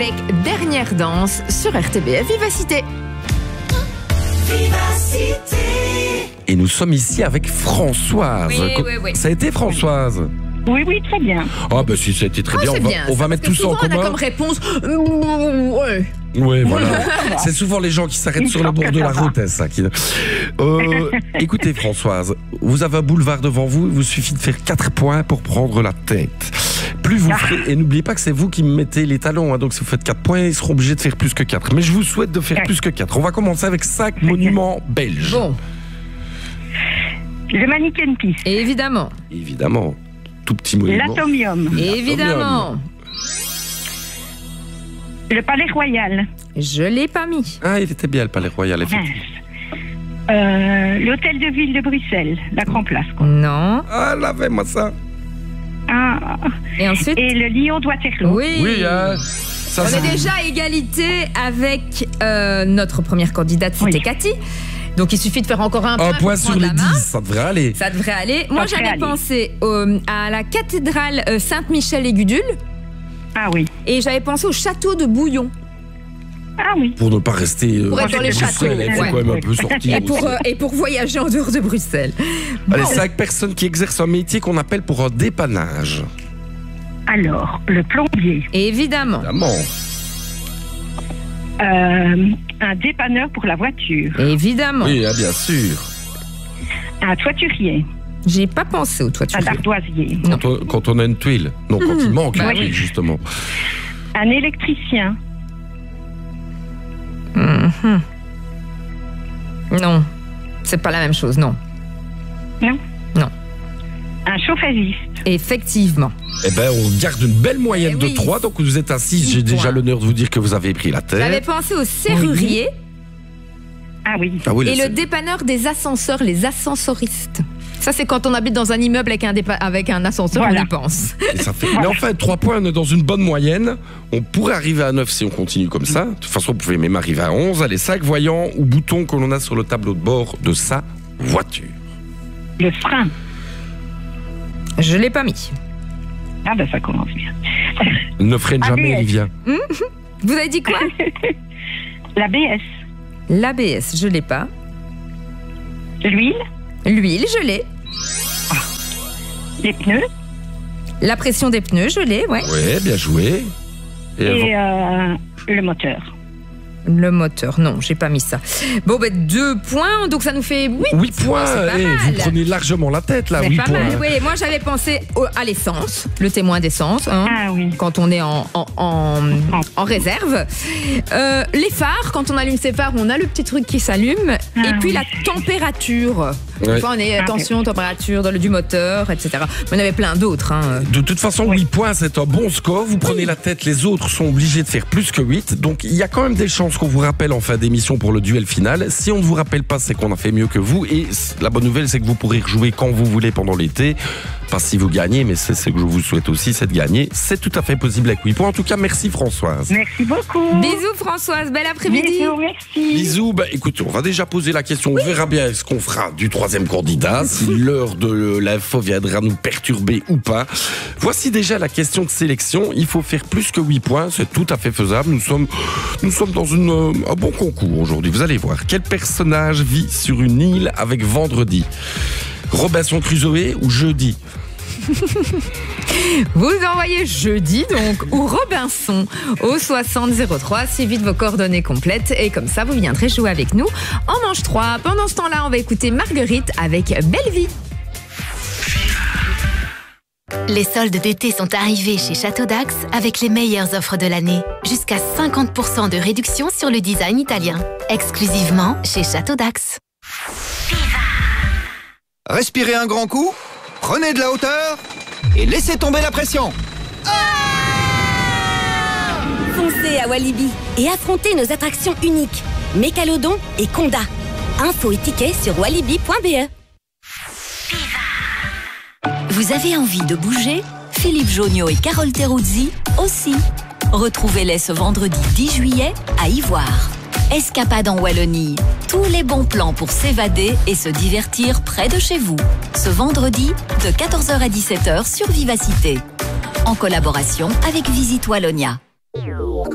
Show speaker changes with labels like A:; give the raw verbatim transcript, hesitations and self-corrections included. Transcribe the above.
A: avec Dernière danse sur R T B F Vivacité.
B: Vivacité.
C: Et nous sommes ici avec Françoise.
A: Oui, oui, oui.
C: Ça a été, Françoise?
D: Oui, oui, très bien.
C: Ah bah si, ça a été très
A: Oh,
C: bien.
A: c'est
C: On va,
A: bien,
C: on
A: ça,
C: va mettre tout
A: parce que
C: ça en
A: souvent, on a
C: commun.
A: comme réponse. Ouais.
C: Oui, voilà. C'est souvent les gens qui s'arrêtent
D: Il
C: sur le
D: semble
C: bord
D: que
C: de
D: ça
C: la
D: va.
C: route, hein, ça. Qui... Euh, écoutez, Françoise, vous avez un boulevard devant vous. Il vous suffit de faire quatre points pour prendre la tête. Plus vous ferez, et n'oubliez pas que c'est vous qui me mettez les talons. Hein, donc si vous faites quatre points, ils seront obligés de faire plus que quatre. Mais je vous souhaite de faire
D: Ouais.
C: plus que quatre. On va commencer avec cinq monuments belges.
A: Bon,
D: Le Mannequin Peace.
A: évidemment.
C: Évidemment, tout petit monument.
D: L'Atomium.
A: Évidemment.
D: Le Palais Royal.
A: Je l'ai pas mis.
C: Ah, il était bien le Palais Royal, effectivement.
D: Euh, L'Hôtel de Ville de Bruxelles. La Grand Place, quoi.
A: Non.
C: Ah, l'avez-moi ça.
D: Ah,
A: Et ensuite.
D: et le Lion de Waterloo.
A: Oui.
C: Oui, hein. Ça,
A: On
C: c'est-
A: est déjà à égalité avec euh, notre première candidate, c'était
D: Oui.
A: Cathy. Donc il suffit de faire encore un point.
C: Un
A: pour
C: point sur
A: prendre
C: les
A: la main.
C: dix, ça devrait aller.
A: Ça devrait aller. Moi,
D: devrait
A: j'avais
D: aller.
A: pensé euh, à la cathédrale euh, Saint-Michel et Gudule
D: Ah oui.
A: et j'avais pensé au château de Bouillon.
D: Ah oui.
C: Pour ne pas rester euh,
A: Pour être dans les
C: Bruxelles,
A: châteaux,
C: il faut
A: ouais.
C: quand même un peu sortir.
A: Et pour,
C: aussi.
A: euh, et pour voyager en dehors de Bruxelles.
C: Allez,
A: Bon.
C: cinq personnes qui exercent un métier qu'on appelle pour un dépannage.
D: Alors, le plombier.
A: Évidemment.
C: Évidemment.
D: Euh, un dépanneur pour la voiture.
A: Évidemment.
C: Oui, hein, bien sûr.
D: Un toiturier.
A: J'ai pas pensé au toit
D: Un ardoisier.
C: Quand on, quand on a une tuile. Non, quand il manque
A: Bah
C: une
A: oui.
C: tuile, justement.
D: Un électricien.
A: Mhm. Non. C'est pas la même chose, non.
D: Non.
A: Non.
D: Un chauffagiste.
A: Effectivement.
C: Eh bien, on garde une belle moyenne
A: Eh oui.
C: de trois. Donc, vous êtes à six.
A: Six
C: J'ai déjà
A: points.
C: l'honneur de vous dire que vous avez pris la
A: J'avais
C: tête.
A: pensé au serrurier
D: Ah oui.
C: Ah oui,
A: et
C: là,
A: le dépanneur des ascenseurs, les ascensoristes. Ça, c'est quand on habite dans un immeuble avec un, dépa- avec un ascenseur,
D: Voilà.
A: on y pense.
C: c'est- ça fait... Mais enfin, trois points, on est dans une bonne moyenne. On pourrait arriver à neuf si on continue comme ça. De toute façon, vous pouvez même arriver à onze. Allez, cinq voyants ou boutons que l'on a sur le tableau de bord de sa voiture.
D: Le frein.
A: Je l'ai pas mis.
D: Ah ben ça commence bien.
C: Ne freine jamais,
D: A B S.
C: Olivia.
A: Vous avez dit quoi?
D: La B S.
A: L'A B S, je l'ai pas.
D: L'huile.
A: L'huile, je l'ai.
D: Les pneus.
A: La pression des pneus, je l'ai, ouais.
C: Ouais, bien joué. Et
D: Et euh, le moteur.
A: Le moteur, non, j'ai pas mis ça. Bon, ben deux points, donc ça nous fait huit.
C: huit points,
A: C'est pas
C: eh,
A: mal.
C: vous prenez largement la tête là,
A: C'est
C: huit
A: pas
C: points.
A: mal, oui. Moi, j'avais pensé au- à l'essence, le témoin d'essence, hein,
D: Ah oui.
A: quand on est en, en, en, en réserve. Euh, les phares, quand on allume ses phares, on a le petit truc qui s'allume.
D: Ah
A: et puis
D: oui.
A: la température.
C: Ouais.
A: Des fois, on est
D: Ah,
A: attention, température dans le- du moteur, et cetera. Mais on avait plein d'autres. Hein.
C: De toute façon, huit points, c'est un bon score. Vous prenez la tête, les autres sont obligés de faire plus que huit. Donc, il y a quand même des chances qu'on vous rappelle en fin d'émission pour le duel final. Si on ne vous rappelle pas, c'est qu'on a fait mieux que vous. Et la bonne nouvelle, c'est que vous pourrez rejouer quand vous voulez pendant l'été. Pas si vous gagnez, mais c'est ce que je vous souhaite aussi, c'est de gagner. C'est tout à fait possible avec huit points. En tout cas, merci Françoise.
D: Merci beaucoup.
A: Bisous, Françoise. Bel après-midi.
D: Bisous, merci.
C: Bisous. Bah, écoutez, on va déjà poser la question. On verra bien ce qu'on fera du troisième candidat, si l'heure de l'info viendra nous perturber ou pas. Voici déjà la question de sélection. Il faut faire plus que huit points. C'est tout à fait faisable. Nous sommes, nous sommes dans une, euh, un bon concours aujourd'hui. Vous allez voir. Quel personnage vit sur une île avec Vendredi? Robinson Crusoe ou Jeudi?
A: Vous envoyez jeudi donc ou Robinson au soixante zéro trois, suivi de vos coordonnées complètes et comme ça vous viendrez jouer avec nous en manche trois. Pendant ce temps-là, on va écouter Marguerite avec Belle Vie.
E: Les soldes d'été sont arrivés chez Château d'Axe avec les meilleures offres de l'année. Jusqu'à cinquante pour cent de réduction sur le design italien. Exclusivement chez Château d'Axe.
F: Respirez un grand coup, prenez de la hauteur et laissez tomber la pression.
G: Foncez à Walibi et affrontez nos attractions uniques, Mécalodon et Conda. Infos et tickets sur walibi point b e.
E: Vous avez envie de bouger? Philippe Jonio et Carole Teruzzi aussi. Retrouvez-les ce vendredi dix juillet à Ivoire. Escapade en Wallonie. Tous les bons plans pour s'évader et se divertir près de chez vous. Ce vendredi, de quatorze heures à dix-sept heures sur Vivacité. En collaboration avec Visite Wallonia.